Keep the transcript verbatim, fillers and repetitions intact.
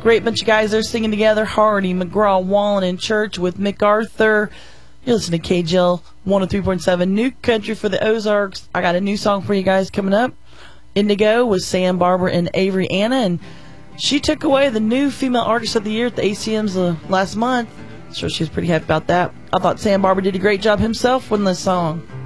Great bunch of guys there singing together. Hardy, McGraw, Wallen, and Church with MacArthur. You listen to K J L one oh three point seven, New Country for the Ozarks. I got a new song for you guys coming up. Indigo with Sam Barber and Avery Anna, and she took away the new Female Artist of the Year at the A C Ms uh, last month. So she was pretty happy about that. I thought Sam Barber did a great job himself with this song.